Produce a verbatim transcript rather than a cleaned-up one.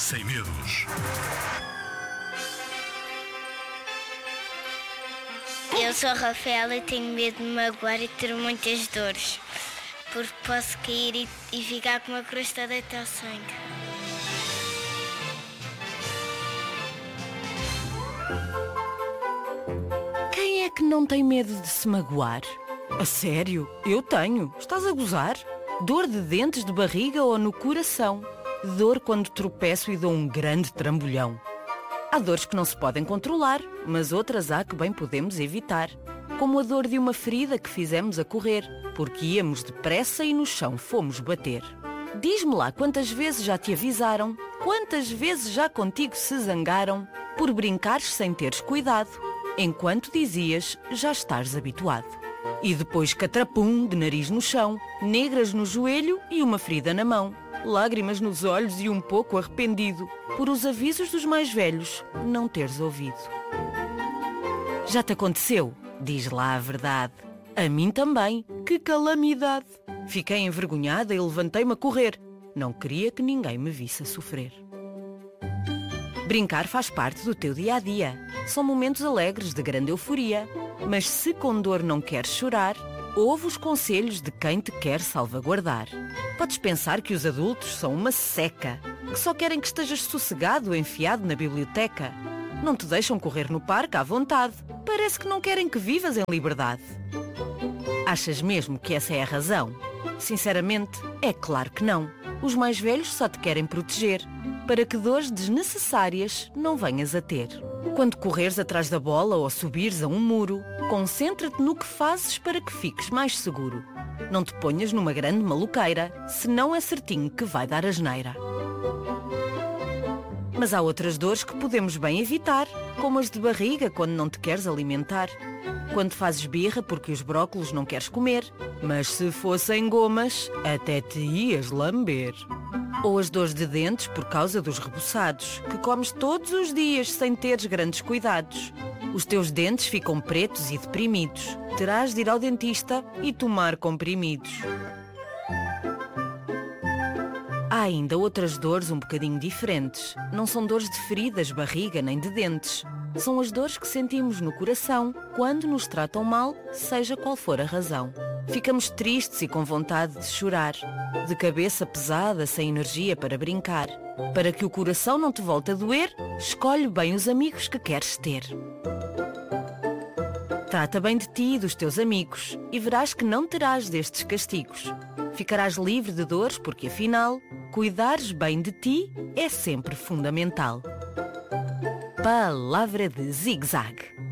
Sem medos. Eu sou a Rafaela e tenho medo de me magoar e ter muitas dores, porque posso cair e, e ficar com uma crosta deita ao sangue. Quem é que não tem medo de se magoar? A sério? Eu tenho. Estás a gozar? Dor de dentes, de barriga ou no coração? Dor quando tropeço e dou um grande trambolhão. Há dores que não se podem controlar, mas outras há que bem podemos evitar. Como a dor de uma ferida que fizemos a correr, porque íamos depressa e no chão fomos bater. Diz-me lá quantas vezes já te avisaram, quantas vezes já contigo se zangaram, por brincares sem teres cuidado, enquanto dizias já estás habituado. E depois catrapum, de nariz no chão, negras no joelho e uma ferida na mão, lágrimas nos olhos e um pouco arrependido, por os avisos dos mais velhos não teres ouvido. Já te aconteceu? Diz lá a verdade. A mim também. Que calamidade! Fiquei envergonhada e levantei-me a correr. Não queria que ninguém me visse a sofrer. Brincar faz parte do teu dia-a-dia. São momentos alegres de grande euforia. Mas se com dor não queres chorar, ouve os conselhos de quem te quer salvaguardar. Podes pensar que os adultos são uma seca, que só querem que estejas sossegado, enfiado na biblioteca. Não te deixam correr no parque à vontade. Parece que não querem que vivas em liberdade. Achas mesmo que essa é a razão? Sinceramente, é claro que não. Os mais velhos só te querem proteger, para que dores desnecessárias não venhas a ter. Quando correres atrás da bola ou subires a um muro, concentra-te no que fazes para que fiques mais seguro. Não te ponhas numa grande maluqueira, senão é certinho que vai dar asneira. Mas há outras dores que podemos bem evitar, como as de barriga quando não te queres alimentar. Quando fazes birra porque os brócolos não queres comer, mas se fossem gomas, até te ias lamber. Ou as dores de dentes por causa dos rebuçados, que comes todos os dias sem teres grandes cuidados. Os teus dentes ficam pretos e deprimidos. Terás de ir ao dentista e tomar comprimidos. Há ainda outras dores um bocadinho diferentes. Não são dores de feridas, barriga nem de dentes. São as dores que sentimos no coração quando nos tratam mal, seja qual for a razão. Ficamos tristes e com vontade de chorar, de cabeça pesada, sem energia para brincar. Para que o coração não te volte a doer, escolhe bem os amigos que queres ter. Trata bem de ti e dos teus amigos e verás que não terás destes castigos. Ficarás livre de dores porque, afinal, cuidares bem de ti é sempre fundamental. Palavra de Zig-Zag.